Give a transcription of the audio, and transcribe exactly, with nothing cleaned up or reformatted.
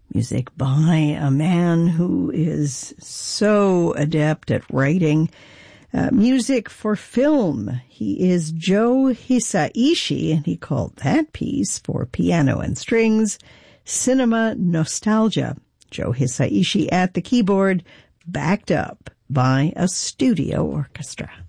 Music by a man who is so adept at writing uh, music for film. He is Joe Hisaishi, and he called that piece for piano and strings Cinema Nostalgia. Joe Hisaishi at the keyboard, backed up by a studio orchestra.